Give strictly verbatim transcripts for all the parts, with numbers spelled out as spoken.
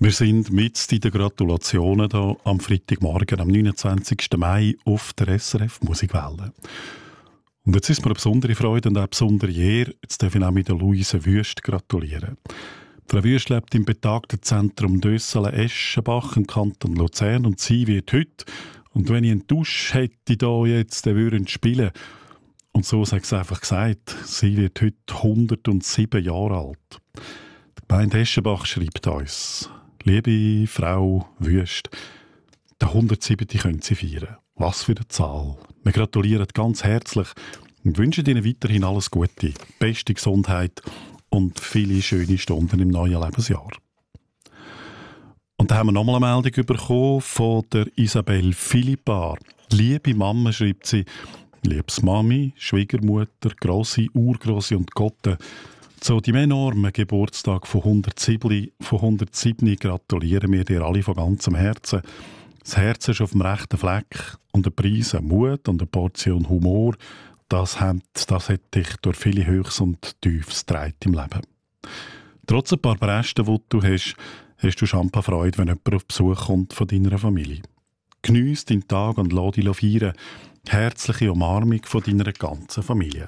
Wir sind mitten in den Gratulationen hier am Freitagmorgen, am neunundzwanzigsten Mai auf der S R F Musikwelle. Und jetzt ist mir eine besondere Freude und auch eine besondere Ehre. Jetzt darf ich auch mit der Luise Wüst gratulieren. Frau Wüst lebt im betagten Zentrum Dösselen-Eschenbach im Kanton Luzern und sie wird heute, und wenn ich einen Tausch hätte da jetzt, dann würde ich spielen. Und so sagt sie einfach gesagt, sie wird heute hundertsieben Jahre alt. Die Gemeinde Eschenbach schreibt uns: Liebe Frau Wüst, den hundertsiebten können Sie feiern. Was für eine Zahl. Wir gratulieren ganz herzlich und wünschen Ihnen weiterhin alles Gute, beste Gesundheit und viele schöne Stunden im neuen Lebensjahr. Und da haben wir nochmal eine Meldung bekommen von der Isabel Philippar. Liebe Mama, schreibt sie, liebes Mami, Schwiegermutter, Grosse, Urgrosse und Gotte, zu dem enormen Geburtstag von hundertsieben, von hundertsieben gratulieren wir dir alle von ganzem Herzen. Das Herz ist auf dem rechten Fleck und der Preis an Mut und eine Portion Humor, das hat, das hat dich durch viele Höchst und Tiefs getragen im Leben. Trotz ein paar Bresten, die du hast, hast du Champagnerfreude, wenn jemand auf Besuch kommt von deiner Familie. Geniess deinen Tag und lass dich feiern. Herzliche Umarmung von deiner ganzen Familie.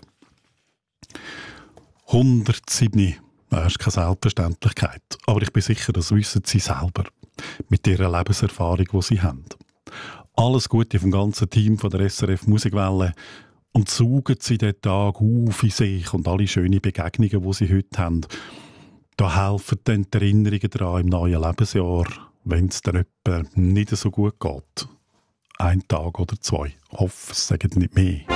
hundertsieben, das ist keine Selbstverständlichkeit. Aber ich bin sicher, das wissen sie selber. Mit ihrer Lebenserfahrung, die sie haben. Alles Gute vom ganzen Team von der S R F Musikwelle. Und saugen sie den Tag auf in sich und alle schönen Begegnungen, die sie heute haben. Da helfen dann die Erinnerungen daran im neuen Lebensjahr, wenn es dann etwa nicht so gut geht. Ein Tag oder zwei. Ich hoffe, es sagen nicht mehr.